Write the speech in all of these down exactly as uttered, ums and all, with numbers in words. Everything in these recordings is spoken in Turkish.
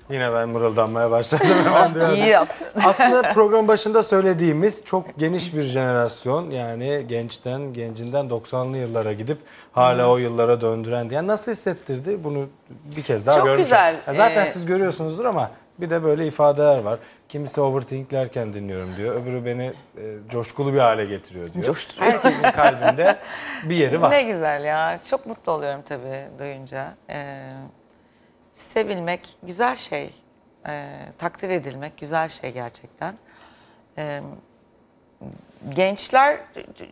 Yine ben mırıldanmaya başladım hemen diyorum. İyi yaptın. Aslında program başında söylediğimiz çok geniş bir jenerasyon, yani gençten, gencinden doksanlı yıllara gidip hala hmm. o yıllara döndüren diye. Nasıl hissettirdi? Bunu bir kez daha çok görmüşüm. güzel. Ya zaten ee... siz görüyorsunuzdur ama bir de böyle ifadeler var. Kimisi overthinklerken dinliyorum diyor. Öbürü beni e, coşkulu bir hale getiriyor diyor. Coşturuyor. Herkesin kalbinde bir yeri var. Ne güzel ya. Çok mutlu oluyorum tabii duyunca. Ee, sevilmek güzel şey. Ee, takdir edilmek güzel şey gerçekten. Ee, gençler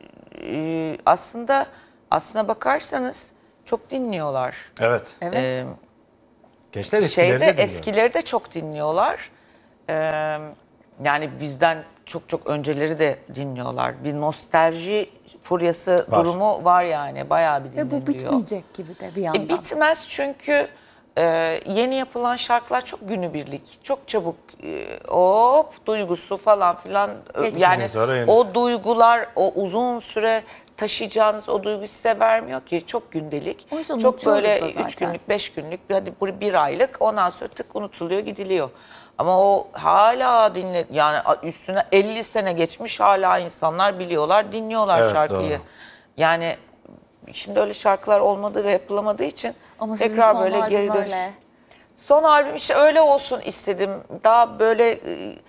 e, aslında aslına bakarsanız çok dinliyorlar. Evet. Evet. Ee, Gençler eskileri şeyde, de dinliyor. Eskileri de çok dinliyorlar. Ee, yani bizden çok çok önceleri de dinliyorlar. Bir nostalji furyası Var. durumu var yani. Bayağı bir dinleniyor. Ve bu bitmeyecek gibi de bir yandan. E, bitmez çünkü e, yeni yapılan şarkılar çok günübirlik. Çok çabuk e, hop duygusu falan filan. Geçti. Yani Sonra o duygular, o uzun süre taşıyacağınız o duygu size vermiyor ki. Çok gündelik. O yüzden çok böyle unutuyoruz da üç zaten. günlük, beş günlük, hadi bu bir aylık, ondan sonra tık unutuluyor, gidiliyor. Ama o hala dinle, yani üstüne elli sene geçmiş, hala insanlar biliyorlar, dinliyorlar Evet, şarkıyı. doğru. Yani şimdi öyle şarkılar olmadığı ve yapılamadığı için Ama sizin tekrar son böyle albüm geri dönüş. öyle. Son albüm işte öyle olsun istedim. Daha böyle e,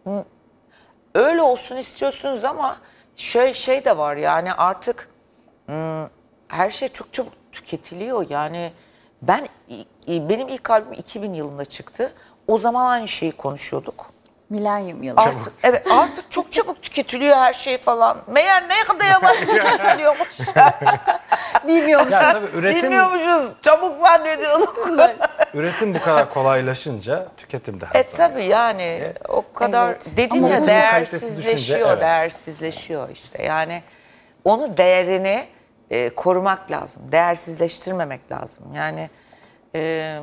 öyle olsun istiyorsunuz ama şöyle şey de var yani artık ım, her şey çok çabuk tüketiliyor. Yani ben benim ilk albüm iki bin yılında çıktı. O zaman aynı şeyi konuşuyorduk. Milenyum yılı. Artık, evet, artık çok çabuk tüketiliyor her şey falan. Meğer ne kadar yavaş tüketiliyormuş. Bilmiyormuşuz. Ya tabii üretim, Bilmiyormuşuz. Çabuk zannediyorduk. üretim bu kadar kolaylaşınca tüketim de E hızlanıyor. tabii yani o kadar Evet. dedim Ama ya otuzun kalitesi değersizleşiyor, düşünce, evet. değersizleşiyor işte. Yani onu değerini e, korumak lazım. Değersizleştirmemek lazım. Yani e,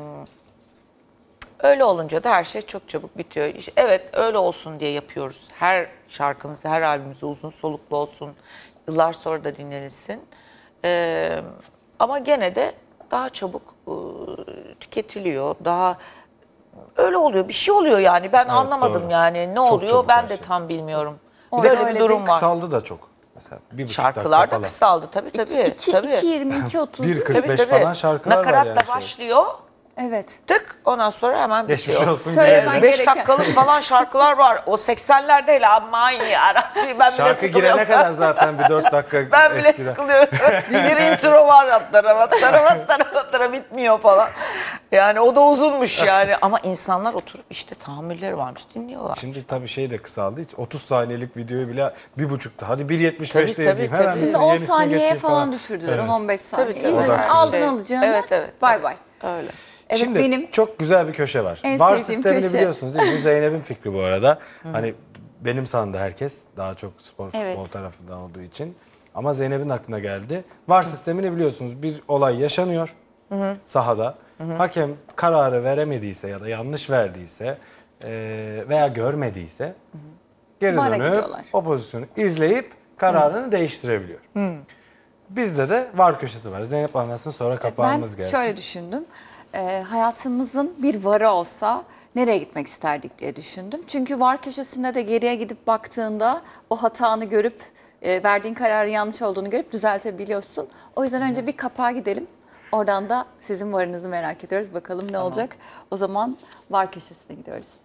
öyle olunca da her şey çok çabuk bitiyor. İşte evet öyle olsun diye yapıyoruz. Her şarkımız, her albümümüz uzun soluklu olsun. Yıllar sonra da dinlenilsin. E, ama gene de daha çabuk e, tüketiliyor. Daha öyle oluyor. Bir şey oluyor yani. Ben Evet, anlamadım doğru. yani. Ne Çok oluyor çabuk ben her de şey. tam bilmiyorum. Bir Orada de Böyle öyle bir bir durum var. kısaldı da çok. Mesela bir buçuk Şarkılar dakika da falan. kısaldı tabii tabii. iki, tabii. iki yirmi iki otuz Bir değil mi? kırk beş Tabii, tabii. falan şarkılar var Nakaratla yani. şey. başlıyor. Evet. Tık ondan sonra hemen Geçmiş bitiyor. olsun. Söylemen diyelim. beş gereken- dakikalık falan şarkılar var. O seksenlerde hele aman yarabbi ben bile Şarkı sıkılıyorum. girene kadar zaten bir dört dakika Ben bile eskiden. sıkılıyorum. Bir intro var hattara hattara hattara hattara bitmiyor falan. Yani o da uzunmuş yani. Ama insanlar oturup işte tahammülleri varmış dinliyorlar. Şimdi tabii şey de kısaldı. Hiç otuz saniyelik videoyu bile bir buçukta. Hadi bir yetmiş Tabii, beşte tabii, izleyeyim. tabii. Hemen Şimdi bitsin, on yenisine saniyeye geçeyim falan düşürdüler. Evet. on on beş saniye. Tabii, tabii. İzledin, O da aldın haklısın. alacağını. Evet, evet. Bay bay. Öyle. Evet, Şimdi benim çok güzel bir köşe var. en VAR sevdiğim sistemini köşe. biliyorsunuz değil mi? Bu Zeynep'in fikri bu arada. Hani benim sandı herkes. Daha çok spor futbol Evet. tarafından olduğu için. Ama Zeynep'in aklına geldi. VAR sistemini biliyorsunuz. Bir olay yaşanıyor sahada. Hakem kararı veremediyse ya da yanlış verdiyse e, veya görmediyse geri VAR'a dönüp gidiyorlar. o pozisyonu izleyip kararını değiştirebiliyor. Bizde de VAR köşesi var. Zeynep anlatsın sonra kapağımız ben gelsin. şöyle düşündüm. Ee, hayatımızın bir varı olsa nereye gitmek isterdik diye düşündüm. Çünkü var köşesinde de geriye gidip baktığında o hatanı görüp e, verdiğin kararın yanlış olduğunu görüp düzeltebiliyorsun. O yüzden önce bir kapağa gidelim. Oradan da sizin varınızı merak ediyoruz. Bakalım ne Tamam. olacak. O zaman var köşesine gidiyoruz.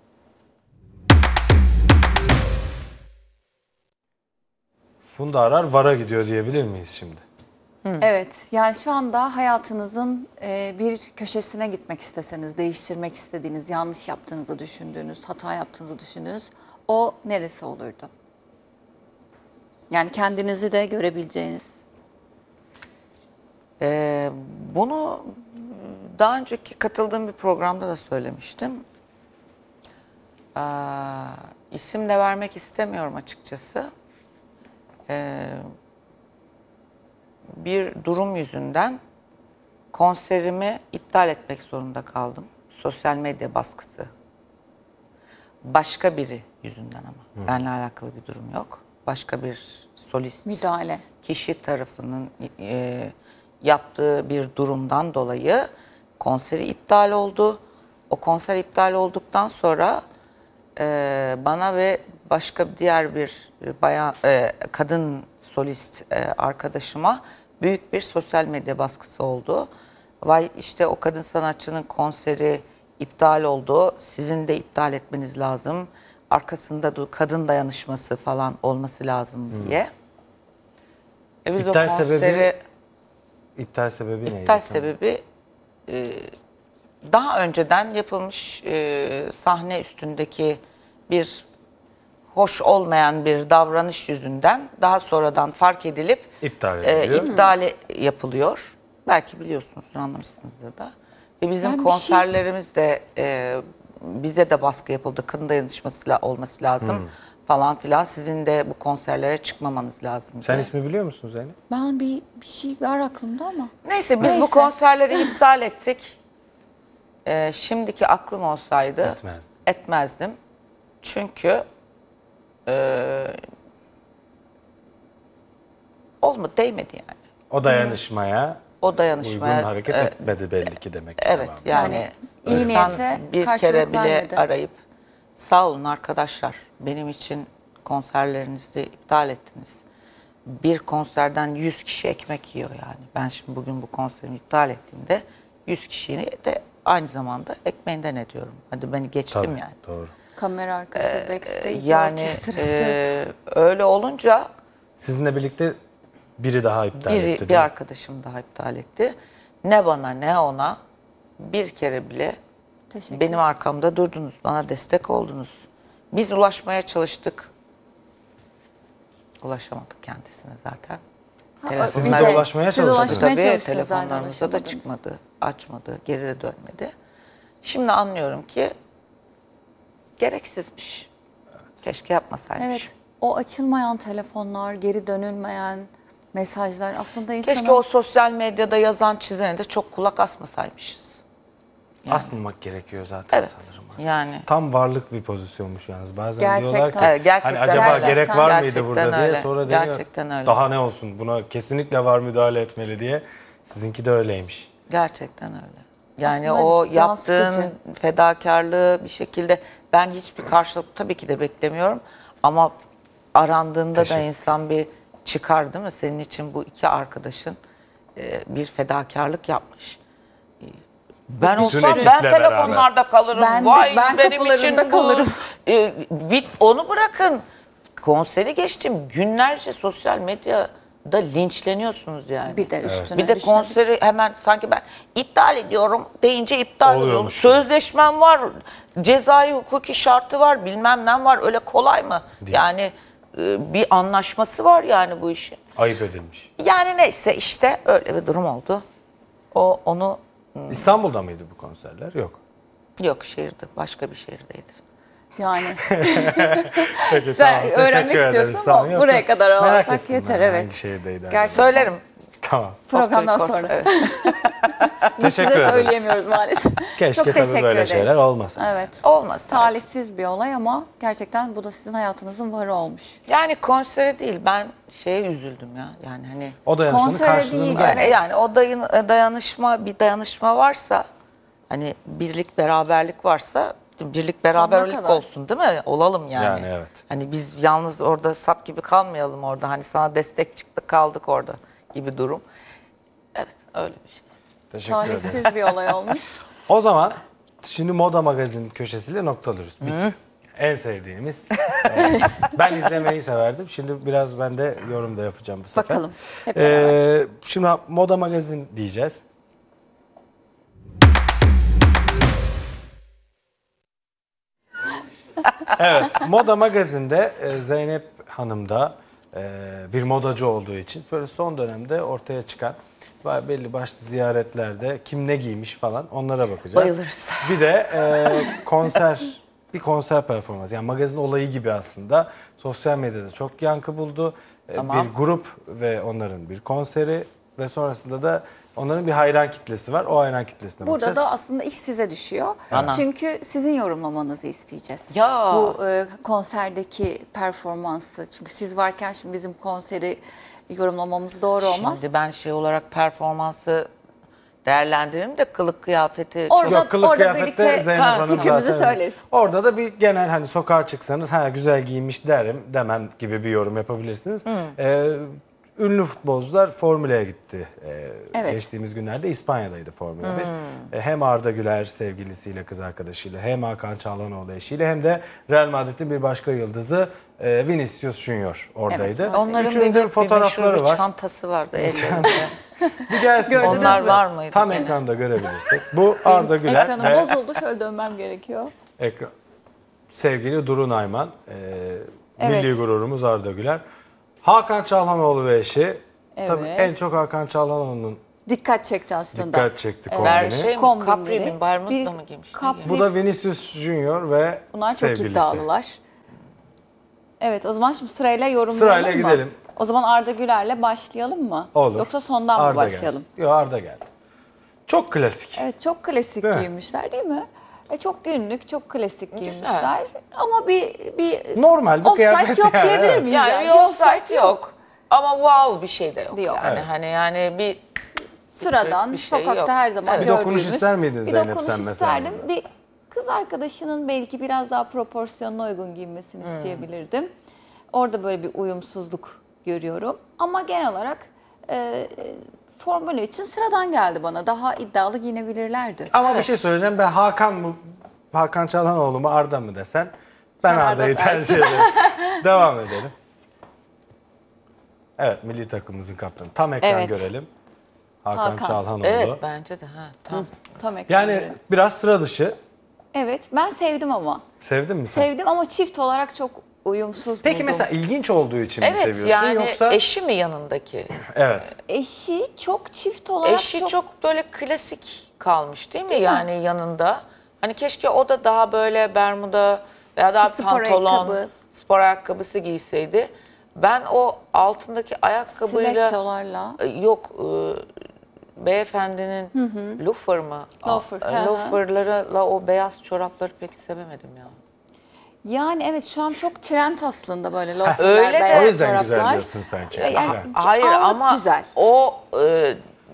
Funda Arar VAR'a gidiyor diyebilir miyiz şimdi? Evet, yani şu anda hayatınızın e, bir köşesine gitmek isteseniz, değiştirmek istediğiniz, yanlış yaptığınızı düşündüğünüz, hata yaptığınızı düşündüğünüz o neresi olurdu? Yani kendinizi de görebileceğiniz. Ee, bunu daha önceki katıldığım bir programda da söylemiştim. Ee, isim de vermek istemiyorum açıkçası. Ee, bir durum yüzünden konserimi iptal etmek zorunda kaldım. Sosyal medya baskısı. Başka biri yüzünden ama. Hı. Benimle alakalı bir durum yok. Başka bir solist. Müdahale. Kişi tarafının e, yaptığı bir durumdan dolayı konseri iptal oldu. O konser iptal olduktan sonra e, bana ve başka diğer bir bayan, e, kadın solist e, arkadaşıma büyük bir sosyal medya baskısı oldu. Vay işte o kadın sanatçının konseri iptal oldu. Sizin de iptal etmeniz lazım. Arkasında da kadın dayanışması falan olması lazım diye. E biz İptal o konseri sebebi iptal sebebi neydi? iptal sebebi e, daha önceden yapılmış e, sahne üstündeki bir hoş olmayan bir davranış yüzünden daha sonradan fark edilip İptal e, ediliyor. iptali yapılıyor. Belki biliyorsunuzdur, anlamışsınızdır da. Ve bizim Ben bir şey- konserlerimiz de e, bize de baskı yapıldı. Kadın dayanışması la- olması lazım falan filan. Sizin de bu konserlere çıkmamanız lazım diye. Sen ismi biliyor musun Zeynep? Ben bir, bir şey var aklımda ama. Neyse biz bu Neyse. konserleri iptal ettik. Ee, şimdiki aklım olsaydı Etmezdim. etmezdim. Çünkü e, olmadı, değmedi yani. O dayanışmaya O dayanışmaya uygun hareket e, etmedi belli ki demek. ki evet devamlı. yani, Yani iyi insan niyete bir karşılık kere bile vermedi. arayıp sağ olun arkadaşlar benim için konserlerinizi iptal ettiniz. Bir konserden yüz kişi ekmek yiyor yani. Ben şimdi bugün bu konserimi iptal ettiğimde yüz kişiyi de aynı zamanda ekmeğinden ediyorum. Hadi beni geçtim Tabii, yani. doğru. Kamera arkası, backstage, Yani orkestrası. e, öyle olunca Sizinle birlikte biri daha iptal biri, etti. bir değil mi? arkadaşım daha iptal etti. Ne bana ne ona bir kere bile Teşekkür benim arkamda durdunuz. Bana destek oldunuz. Biz ulaşmaya çalıştık. Ulaşamadık kendisine zaten. Ha, Siz bir de de ulaşmaya siz çalıştınız. ulaşmaya Tabii çalıştınız, zaten telefonlarımıza da ulaşamadınız. çıkmadı, açmadı, geri de dönmedi. Şimdi anlıyorum ki gereksizmiş. Keşke yapmasaymış. Evet, o açılmayan telefonlar, geri dönülmeyen mesajlar aslında insana... Keşke o sosyal medyada yazan çizene de çok kulak asmasaymışız. Asmamak gerekiyor zaten Evet. sanırım. Yani Tam varlık bir pozisyonmuş yalnız. Bazen Gerçekten. diyorlar ki Evet, gerçekten hani acaba gerçekten. gerek var mıydı Gerçekten burada diye öyle. sonra deniyor. Gerçekten öyle. Daha ne olsun buna kesinlikle var müdahale etmeli diye. Sizinki de öyleymiş. gerçekten öyle. Yani Aslında o can yaptığın sıkıcı. fedakarlığı bir şekilde ben hiçbir karşılık tabii ki de beklemiyorum ama arandığında da Teşekkür. insan bir çıkar değil mi? Senin için bu iki arkadaşın e, bir fedakarlık yapmış. E, Ben Bütün olsam ben ekiple beraber. telefonlarda kalırım. Ben de- Vay ben benim kapılarında için bu. kalırım. E, bir, onu bırakın. Konseri geçtim. Günlerce sosyal medyada linçleniyorsunuz yani. Bir de üstüne Bir de düşünelim. konseri hemen sanki ben iptal ediyorum deyince iptal ediyorum. Oluyormuş gibi. Sözleşmem var, cezai hukuki şartı var, bilmem ne var. Öyle kolay mı? Yani e, bir anlaşması var yani bu işin. Ayıp edilmiş. Yani neyse işte öyle bir durum oldu. O onu İstanbul'da mıydı bu konserler? Yok. yok şehirde, başka bir şehirdeydi. Yani Peki, sen tamam. öğrenmek Teşekkür ederiz. istiyorsun Tamam, ama yok, buraya yok. kadar Merak alsak ettim yeter, ben evet. hangi şehirdeydi acaba? Gerçekten. Söylerim. Tamam. Programdan Off the sonra. record, evet. Teşekkür Size ederiz. söyleyemiyoruz maalesef. Keşke Çok tabii teşekkür böyle ederiz. şeyler olmasa. Evet. Olmaz. Talihsiz bir olay ama gerçekten bu da sizin hayatınızın varı olmuş. Yani konsere değil ben şeye üzüldüm ya. Yani hani O dayanışmanın Konsere karşılığını değil, verdi. evet. yani o dayın, dayanışma bir dayanışma varsa hani birlik beraberlik varsa birlik beraberlik kadar. olsun değil mi? Olalım yani. Yani evet. Hani biz yalnız orada sap gibi kalmayalım orada. Hani sana destek çıktık kaldık orada gibi durum. Evet öyle bir şey. Teşekkür ederiz. Talihsiz bir olay olmuş. O zaman şimdi Moda Magazin köşesiyle noktalıyoruz. Bitti. En sevdiğimiz. Evet. Ben izlemeyi severdim. Şimdi biraz ben de yorum da yapacağım bu sefer. Bakalım. Hep beraber. Ee, şimdi Moda Magazin diyeceğiz. Evet, Moda Magazin'de e, Zeynep Hanım da e, bir modacı olduğu için böyle son dönemde ortaya çıkan ve belli başlı ziyaretlerde kim ne giymiş falan onlara bakacağız. Bayılırız. Bir de e, konser, bir konser performansı. Yani magazin olayı gibi aslında. Sosyal medyada çok yankı buldu. E, Tamam. Bir grup ve onların bir konseri ve sonrasında da onların bir hayran kitlesi var. O hayran kitlesine Burada bakacağız. da aslında iş size düşüyor. Ana. Çünkü sizin yorumlamanızı isteyeceğiz. Ya. Bu e, konserdeki performansı. Çünkü siz varken şimdi bizim konseri yorumlamamız doğru olmaz. Şimdi ben şey olarak performansı değerlendirelim de kılık kıyafeti Orada- Yok, kılık orada kıyafette birlikte Zeynep Ha, Hanım fikrimizi zaten- söyleriz. Orada da bir genel hani sokağa çıksanız ha güzel giyinmiş derim demem gibi bir yorum yapabilirsiniz. Ee, ünlü futbolcular Formüla'ya gitti. Ee, Evet. Geçtiğimiz günlerde İspanya'daydı Formula bir. Ee, hem Arda Güler sevgilisiyle, kız arkadaşıyla, hem Hakan Çalhanoğlu eşiyle, hem de Real Madrid'in bir başka yıldızı e, Vinicius Junior oradaydı. Evet, Onların Üçünün bir, de bir fotoğrafları meşhur bir var. çantası vardı ellerinde. Bir gelsin. Gördünüz Onlar mü? var mıydı Tam gene? ekranda görebilirsek. Bu Arda Güler Ekranım ve bozuldu. Şöyle dönmem gerekiyor. ekran, sevgili Duru Nayman. E, Evet. Milli gururumuz Arda Güler. Hakan Çalhanoğlu ve eşi. Tabii Evet. en çok Hakan Çalhanoğlu'nun Dikkat çekti aslında. dikkat çekti Ver kombini. şey mi? Kombinleri. Capri mi? Bermuda Bir mı giymiş? Ne Capri- giymiş? Bu da Vinicius Junior ve Bunlar çok sevgilisi. iddialılar. Evet, o zaman şimdi sırayla yorumlayalım Sırayla mı? gidelim. O zaman Arda Güler'le başlayalım mı? Olur. Yoksa sondan Arda mı başlayalım? gelsin. Yok, Arda geldi. Çok klasik. Evet, çok klasik Değil mi? giyinmişler değil mi? E, çok günlük, çok klasik giyinmişler. Ama bir bir Normal bir kıyafet offside yok yani, diyebilir evet. miyiz? Yani bir offside yok. Ama wow bir şey de yok. Yok. Yani Evet. hani yani bir Sıradan, bir şey sokakta yok. her zaman Evet. Bir gördüğümüz. dokunuş ister miydin Bir Zeynep dokunuş sen mesela? isterdim. Bir kız arkadaşının belki biraz daha proporsiyonuna uygun giyinmesini Hmm. isteyebilirdim. Orada böyle bir uyumsuzluk görüyorum. Ama genel olarak e, e, Formula için sıradan geldi bana. Daha iddialı giyinebilirlerdi. Ama bir şey söyleyeceğim. Ben Hakan mı, Hakan Çalhanoğlu mu, Arda mı desen ben Sen Arda'yı Arda tercih ederim. Devam edelim. Evet, milli takımımızın kaptanı. Tam ekran Evet. görelim. Hakan, Hakan. Çalhanoğlu. evet bence de ha tam. Tam ekran Yani göre. biraz sıra dışı. Evet, ben sevdim ama. Sevdin mi sen? Sevdim ama çift olarak çok uyumsuz Peki buldum. mesela ilginç olduğu için mi Evet seviyorsun yani yoksa? eşi mi yanındaki? Evet. Eşi çok çift olarak Eşi çok... çok, böyle klasik kalmış değil mi yani yanında? Hani keşke o da daha böyle bermuda veya daha Bir spor pantolon, ayakkabı. spor ayakkabısı giyseydi. Ben o altındaki ayakkabıyla stilettolarla. E, yok e, beyefendinin loafer mı? Loafer, A- hı hı. Loaferlarla o beyaz çorapları pek sevemedim ya. Yani evet şu an çok trend aslında böyle loaferler, Öyle de- beyaz O yüzden güzel çoraplar. diyorsun sen çünkü. Yani- Yani, Hayır Anlık ama güzel. o e,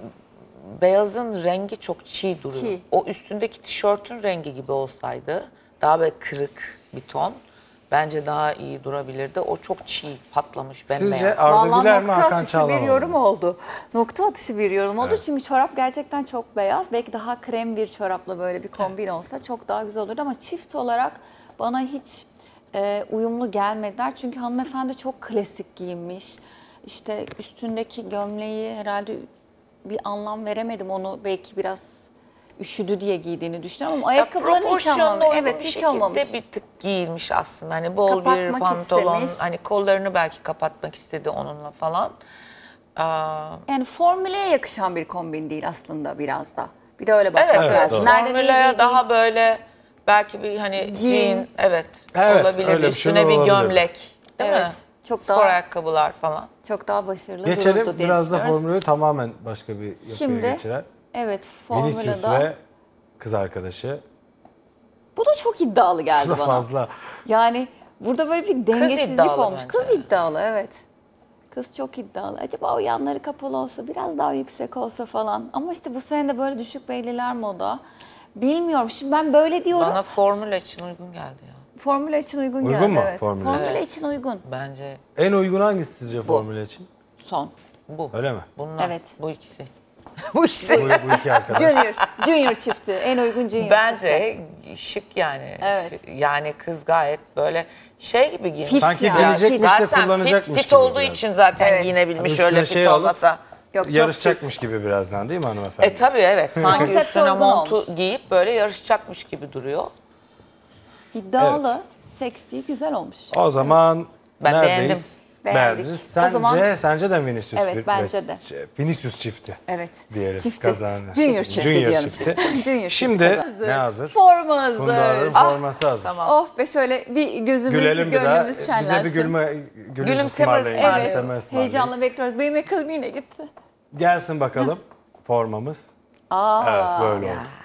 beyazın rengi çok çiğ duruyor. Çiğ. O üstündeki tişörtün rengi gibi olsaydı daha böyle kırık bir ton bence daha iyi durabilirdi. O çok çiğ, patlamış, bembeyaz. Sizce Arda Vallahi Güler mi nokta Hakan atışı Çalhanoğlu bir mu? yorum oldu. Nokta atışı bir yorum oldu çünkü çorap gerçekten çok beyaz. Belki daha krem bir çorapla böyle bir kombin olsa çok daha güzel olurdu ama çift olarak bana hiç e, uyumlu gelmediler. Çünkü hanımefendi çok klasik giyinmiş. İşte üstündeki gömleği herhalde bir anlam veremedim. Onu belki biraz üşüdü diye giydiğini düşünüyorum ama Ya ayakkabılarını hiç proporsiyonuna anlamadım. uygun Evet bir hiç şekilde olmamış. bir tık giyilmiş aslında. Hani bol bir Kapatmak pantolon, istemiş. hani kollarını belki kapatmak istedi onunla falan. Aa, Yani formüleye yakışan bir kombin değil aslında biraz da. Bir de öyle bakmak evet, Evet, evet. doğru. lazım. Nerede ne Formülaya giydiği- daha böyle belki bir hani Jean. jean, evet, Evet, olabilir. öyle bir Üstüne şeyler bir olabilirdi. gömlek, değil Evet, mi? çok Spor daha- ayakkabılar falan. çok daha başarılı Geçelim dururdu diye biraz da düşünüyoruz. formülü tamamen başka bir yapıya Şimdi geçiren. evet Vinicius formülada ve kız arkadaşı. bu da çok iddialı geldi Bu da bana. fazla. Yani burada böyle bir dengesizlik iddialı olmuş. bence. Kız iddialı evet. Kız çok iddialı. Acaba o yanları kapalı olsa biraz daha yüksek olsa falan. Ama işte bu sene de böyle düşük belliler moda. Bilmiyorum. Şimdi ben böyle diyorum. Bana formüle için uygun geldi ya. Formüle için uygun, Uygun geldi mu evet. formüle? Formüle Evet. için uygun. Bence En uygun hangisi sizce formül için? Son. bu. Öyle mi? Bunlar, Evet. bu ikisi. bu ikisi. Bu, bu iki arkadaş. Junior. Junior çifti. En uygun Junior çifti. Bence şık yani. Evet. Yani kız gayet böyle şey gibi giyinmiş. Fit Sanki ya, gelecekmiş de Zaten kullanacakmış fit, fit gibi olduğu biraz. için zaten Evet. giyinebilmiş, Üstüne öyle fit şey alıp- olmasa. Yok, çok Yarışacakmış fit. gibi birazdan değil mi hanımefendi? E tabii evet, sanki Konsepte üstüne uygun montu olmuş. giyip böyle yarışacakmış gibi duruyor. İddialı, seksi, güzel olmuş. O zaman Ben neredeyiz? beğendim. Beğendiniz. Beğendik. Sence, O zaman- sence de mi Vinicius Evet, bir bence de. ç- Vinicius çifti Evet. diyelim. Çifti. Kazanır. Junior çifti Junior diyelim. çifti. Junior Şimdi çifti kazanır. ne hazır? Forma hazır. Fundar'ın Ah, forması hazır. Tamam. oh be şöyle bir gözümüz, Gülelim bir daha. gönlümüz şenlensin. Bize bir gülme, gülüş Gülümseme ısmarlayın. ısmarlayın. Evet, Gülümseme ısmarlayın. heyecanla bekliyoruz. Benim yakalım yine gitti. Gelsin bakalım formamız. Aa, Evet böyle oldu.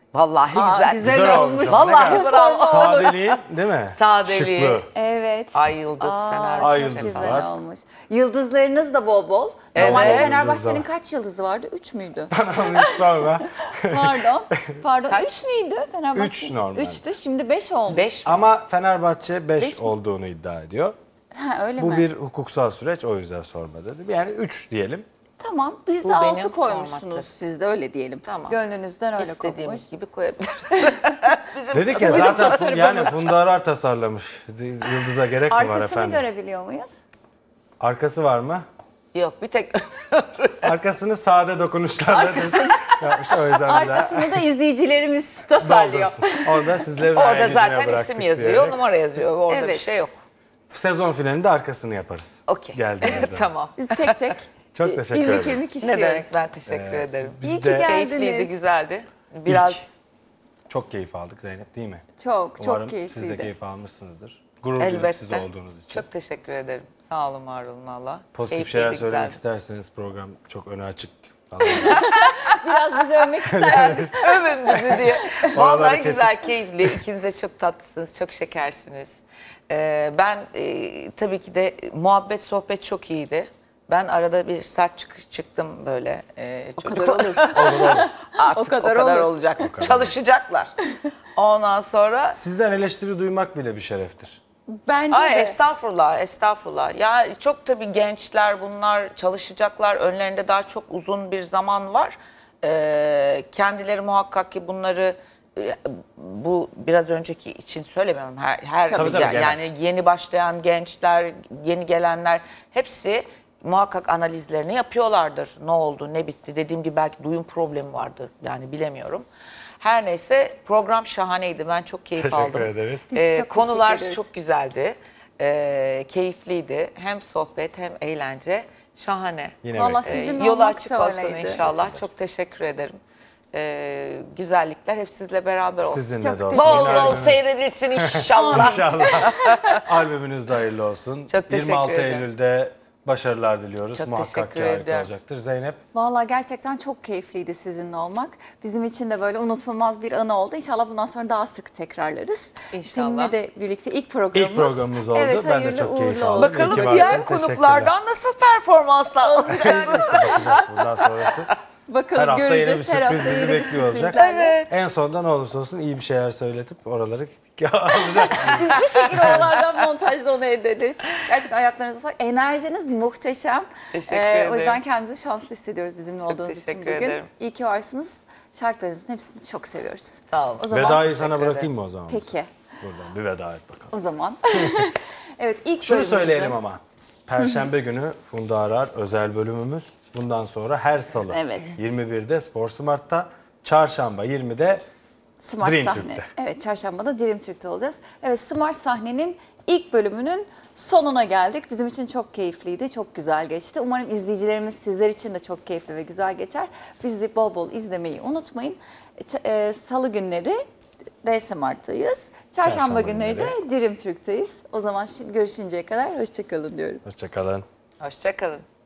Vallahi Aa, güzel. güzel Güzel olmuş. olmuş. Vallahi Ne bravo. Sadeliğin değil mi? Sadeliği. Şıklığı. Evet. Ay yıldız Aa, Fenerbahçe. Ay çok yıldız güzel var. olmuş. Yıldızlarınız da bol bol. Evet. Normalde Yıldız Fenerbahçe'nin da. kaç yıldızı vardı? Üç müydü? Onu hiç sorma. Pardon. Pardon. Kaç? Üç müydü Fenerbahçe? Üç normalde. Üçtü. Şimdi beş olmuş. Beş mi? Ama Fenerbahçe beş Beş mi? olduğunu iddia ediyor. Ha, öyle Bu mi? bir hukuksal süreç, o yüzden sorma dedim. Yani üç diyelim. Tamam. Biz Bu de benim altı koymuşsunuz. formatım. Siz de öyle diyelim. Tamam. Gönlünüzden öyle kopmuş. İstediğimiz gibi koyabiliriz. Bizim Dedik ya Bizim zaten tasarımımız. yani Funda Arar tasarlamış. Yıldız'a gerek mi var Arkasını efendim? görebiliyor muyuz? Arkası var mı? Yok bir tek Arkasını sade dokunuşlarla düz yapmış, o yüzden bir daha Arkasını da izleyicilerimiz tasarlıyor. doldursun. Orada sizlerin orada hayal gücüne zaten bıraktık isim yazıyor, diyerek. numara yazıyor. Orada bir Evet. şey yok. Sezon finalinde arkasını yaparız. Okey. Geldiğimizde. Tamam. Biz tek tek Çok teşekkür ilmek ederiz. ilmek Ne demek, işliyoruz. ben teşekkür Ee, ederim. biz İyi ki de geldiniz. Keyifliydi, güzeldi. Biraz çok keyif aldık Zeynep, değil mi? Çok çok Umarım keyifliydi. siz de keyif almışsınızdır. Gurur duydum elbette. siz olduğunuz için. Çok teşekkür ederim. Sağ olun, var olun valla. Pozitif Keyifliydi, şeyler söylemek güzeldi. isterseniz program çok öne açık falan. Biraz bizi övmek isterseniz. Övün bizi diye. Oraları Vallahi kesin. güzel, keyifli. İkiniz de çok tatlısınız, çok şekersiniz. Ee, ben e, tabii ki de muhabbet, sohbet çok iyiydi. Ben arada bir sert çık- çıktım böyle. E, O çocuk- kadar olur. Artık O o kadar kadar, olur. olacak. kadar. Çalışacaklar. Ondan sonra Sizden eleştiri duymak bile bir şereftir. Bence ay de. estağfurullah, estağfurullah. Ya çok tabii gençler bunlar, çalışacaklar. Önlerinde daha çok uzun bir zaman var. Ee, kendileri muhakkak ki bunları e, bu biraz önceki için söylemiyorum. Her, her Tabii, tabii, ya- genel. yani yeni başlayan gençler, yeni gelenler hepsi muhakkak analizlerini yapıyorlardır. Ne oldu, ne bitti? Dediğim gibi belki duyum problemi vardı. Yani bilemiyorum. Her neyse program şahaneydi. Ben çok keyif Teşekkür aldım. ederiz. Biz Ee, çok konular teşekkür ederiz. çok güzeldi. Ee, keyifliydi. Hem sohbet hem eğlence. Şahane. Yine Vallahi bekleriz. sizin Ee, yolu olmak açık da olsun öyleydi. inşallah. Çok teşekkür ederim. Ee, güzellikler hep sizle beraber olsun. Sizinle Çok de olsun. Bol Yine bol albümünüz- seyredilsin inşallah. İnşallah. Albümünüz de hayırlı olsun. Çok teşekkür yirmi altı ederim. Eylül'de başarılar diliyoruz. Çok Muhakkak teşekkür ki harika ederim. olacaktır. Zeynep, Vallahi gerçekten çok keyifliydi sizinle olmak. Bizim için de böyle unutulmaz bir anı oldu. İnşallah bundan sonra daha sık tekrarlarız. İnşallah. Seninle de birlikte ilk programımız. ilk programımız oldu. Evet, ben de hayırlı çok keyif uğurlu aldım. olsun. İyi ki Bakalım varsın. diğer Teşekkürler. konuklardan nasıl performanslar alacağız. Bakacağız bundan sonrası. Bakalım Her hafta yeni bir göreceğiz. Her hafta sürpriz bizi yeni bir bekliyor olacak. sürprizlerle. Evet. En sonunda ne olursa olsun iyi bir şeyler söyletip oraları alacak. Biz bir şekilde oralardan montajda onu elde ederiz. Gerçekten ayaklarınıza sağlık. Enerjiniz muhteşem. Teşekkür Ee, ederim. O yüzden kendimizi şanslı hissediyoruz bizimle Çok olduğunuz için teşekkür bugün. ederim. İyi ki varsınız. Şarkılarınızın hepsini çok seviyoruz. Sağ olun. O zaman Vedayı sana teşekkür bırakayım mı o zaman? peki. Buradan bir veda et bakalım. O zaman. Evet ilk Şunu bölümümüzü- söyleyelim ama. Perşembe günü Funda Arar özel bölümümüz. Bundan sonra her salı Evet. yirmi birde Spor Smart'ta, çarşamba yirmide Smart Dream sahne. Türk'te. Evet, çarşambada Dream Türk'te olacağız. Evet, Smart sahnenin ilk bölümünün sonuna geldik. Bizim için çok keyifliydi, çok güzel geçti. Umarım izleyicilerimiz sizler için de çok keyifli ve güzel geçer. Bizi bol bol izlemeyi unutmayın. E, ç- e, Salı günleri de Smart'tayız. Çarşamba, Çarşamba günleri de Dream Türk'teyiz. O zaman şi- görüşünceye kadar hoşçakalın diyorum. Hoşçakalın. Hoşçakalın.